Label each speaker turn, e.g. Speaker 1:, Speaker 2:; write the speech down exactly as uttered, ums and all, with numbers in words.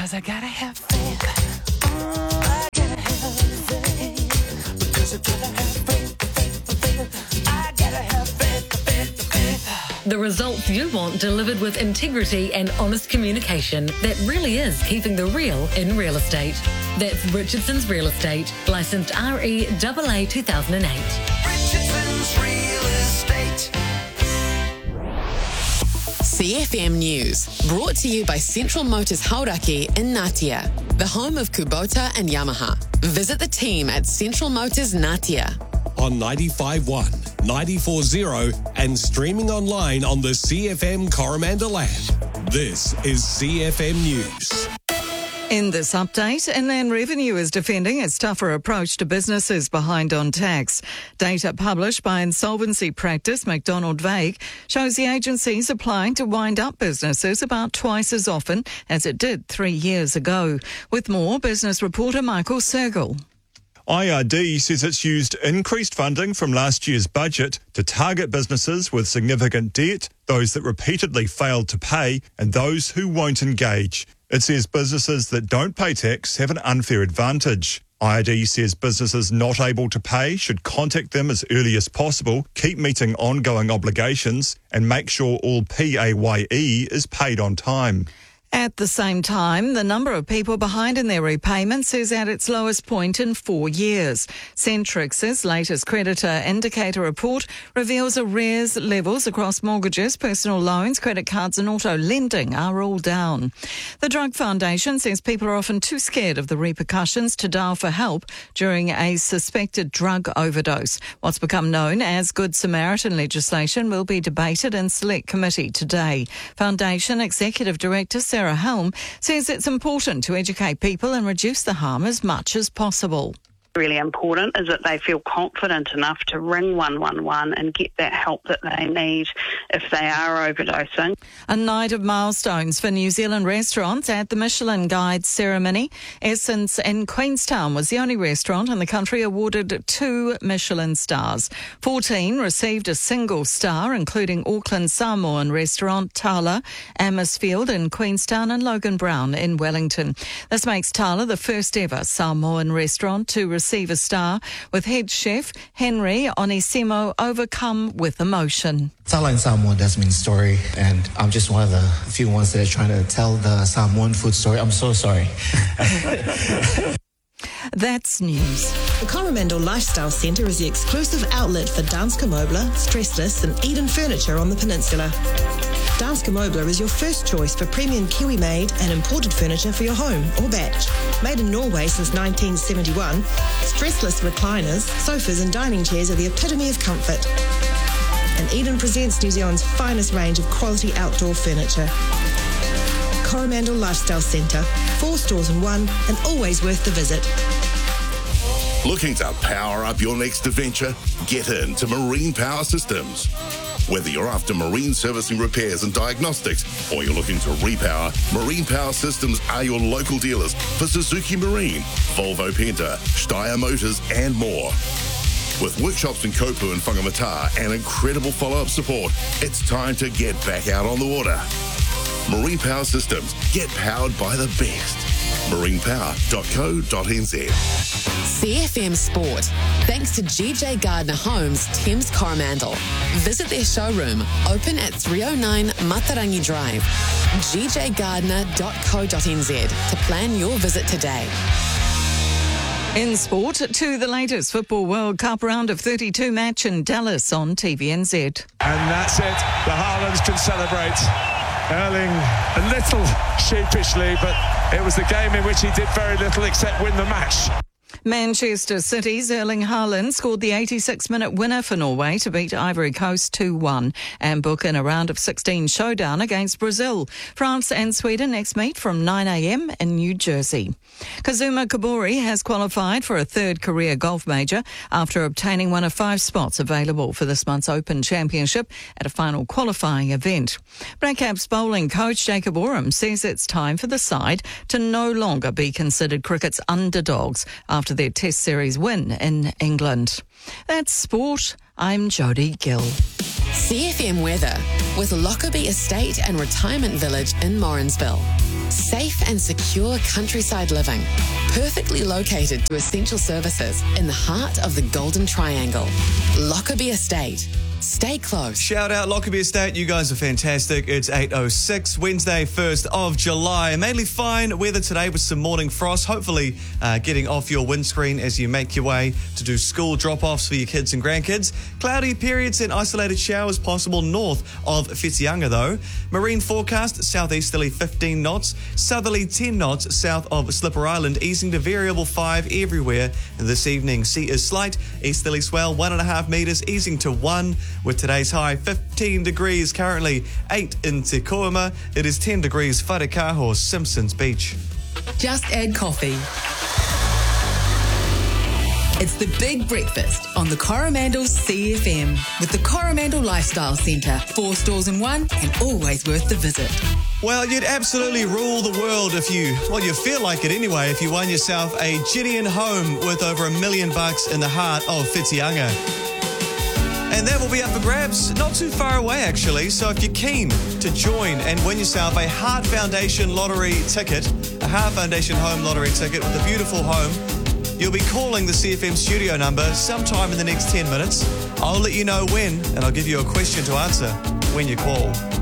Speaker 1: 'Cause I gotta have faith. Oh, I gotta have faith. Because I gotta have faith, faith, faith. I gotta have faith, faith, faith.
Speaker 2: The results you want delivered with integrity and honest communication that really is keeping the real in real estate. That's Richardson's Real Estate, licensed R E A A two thousand eight.
Speaker 1: Richardson's Real Estate.
Speaker 3: C F M News, brought to you by Central Motors Hauraki in Ngatea, the home of Kubota and Yamaha. Visit the team at Central Motors Ngatea.
Speaker 4: On ninety-five point one, ninety-four point zero and streaming online on the C F M Coromandel app. This is C F M News.
Speaker 5: In this update, Inland Revenue is defending its tougher approach to businesses behind on tax. Data published by insolvency practice McDonald Vague shows the agency is applying to wind up businesses about twice as often as it did three years ago. With more, business reporter Michael Sergel.
Speaker 6: I R D says it's used increased funding from last year's budget to target businesses with significant debt, those that repeatedly failed to pay, and those who won't engage. It says businesses that don't pay tax have an unfair advantage. I R D says businesses not able to pay should contact them as early as possible, keep meeting ongoing obligations, and make sure all P A Y E is paid on time.
Speaker 5: At the same time, the number of people behind in their repayments is at its lowest point in four years. Centrix's latest creditor indicator report reveals arrears levels across mortgages, personal loans, credit cards and auto lending are all down. The Drug Foundation says people are often too scared of the repercussions to dial for help during a suspected drug overdose. What's become known as Good Samaritan legislation will be debated in Select Committee today. Foundation Executive Director Sarah Helm says it's important to educate people and reduce the harm as much as possible.
Speaker 7: Really important is that they feel confident enough to ring one one one and get that help that they need if they are overdosing.
Speaker 5: A night of milestones for New Zealand restaurants at the Michelin Guide ceremony. Essence in Queenstown was the only restaurant in the country awarded two Michelin stars. fourteen received a single star, including Auckland Samoan restaurant Tala, Amersfield in Queenstown and Logan Brown in Wellington. This makes Tala the first ever Samoan restaurant to receive receive a star, with head chef Henry Onisimo overcome with emotion.
Speaker 8: Tala in Samoa does mean story, and I'm just one of the few ones that are trying to tell the Samoan food story. I'm so sorry.
Speaker 5: That's news.
Speaker 9: The Coromandel Lifestyle Centre is the exclusive outlet for Danske Møbler, Stressless and Eden Furniture on the peninsula. Danske Møbler is your first choice for premium Kiwi-made and imported furniture for your home or batch. Made in Norway since nineteen seventy-one, stressless recliners, sofas and dining chairs are the epitome of comfort. And Eden presents New Zealand's finest range of quality outdoor furniture. Coromandel Lifestyle Centre, four stores in one and always worth the visit.
Speaker 10: Looking to power up your next adventure? Get into Marine Power Systems. Whether you're after marine servicing repairs and diagnostics or you're looking to repower, Marine Power Systems are your local dealers for Suzuki Marine, Volvo Penta, Steyr Motors and more. With workshops in Kopu and Whangamata and incredible follow-up support, it's time to get back out on the water. Marine Power Systems. Get powered by the best. marine power dot co dot n z.
Speaker 3: C F M Sport, thanks to G J Gardner Homes, Thames Coromandel. Visit their showroom, open at three oh nine Matarangi Drive. g j gardner dot co dot n z to plan your visit today.
Speaker 5: In sport, to the latest Football World Cup round of thirty-two match in Dallas on T V N Z.
Speaker 11: And that's it. The Haalands can celebrate. Erling a little sheepishly, but it was the game in which he did very little except win the match.
Speaker 5: Manchester City's Erling Haaland scored the eighty-six minute winner for Norway to beat Ivory Coast two one and book in a round of sixteen showdown against Brazil. France and Sweden next meet from nine a m in New Jersey. Kazuma Kobori has qualified for a third career golf major after obtaining one of five spots available for this month's Open Championship at a final qualifying event. Black Caps bowling coach Jacob Oram says it's time for the side to no longer be considered cricket's underdogs after their Test Series win in England. That's sport. I'm Jodie Gill.
Speaker 3: C F M weather with Lockerbie Estate and Retirement Village in Morrinsville. Safe and secure countryside living, perfectly located to essential services in the heart of the Golden Triangle. Lockerbie Estate. Stay close.
Speaker 12: Shout out Lockerbie Estate. You guys are fantastic. It's eight oh six, Wednesday, first of July. Mainly fine weather today with some morning frost. Hopefully uh, getting off your windscreen as you make your way to do school drop-offs for your kids and grandkids. Cloudy periods and isolated showers possible north of Whitianga though. Marine forecast, southeasterly fifteen knots, southerly ten knots south of Slipper Island, easing to variable five everywhere this evening. Sea is slight, easterly swell one and a half metres, easing to one. With today's high fifteen degrees, currently eight in Te Koima. It is ten degrees Wharekaho, Simpsons Beach.
Speaker 13: Just add coffee. It's the big breakfast on the Coromandel C F M with the Coromandel Lifestyle Centre. Four stores in one and always worth the visit.
Speaker 12: Well, you'd absolutely rule the world if you, well, you feel like it anyway, if you won yourself a Gideon home worth over a million bucks in the heart of Whitianga. And that will be up for grabs not too far away, actually. So if you're keen to join and win yourself a Heart Foundation lottery ticket, a Heart Foundation home lottery ticket with a beautiful home, you'll be calling the C F M studio number sometime in the next ten minutes. I'll let you know when, and I'll give you a question to answer when you call.